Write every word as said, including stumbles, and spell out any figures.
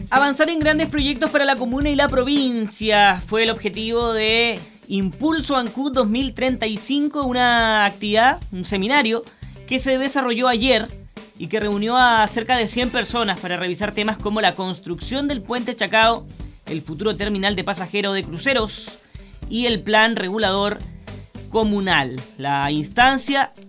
Avanzar en grandes proyectos para la comuna y la provincia fue el objetivo de Impulso Ancud dos mil treinta y cinco, una actividad, un seminario que se desarrolló ayer y que reunió a cerca de cien personas para revisar temas como la construcción del puente Chacao, el futuro terminal de pasajeros de cruceros y el plan regulador comunal. La instancia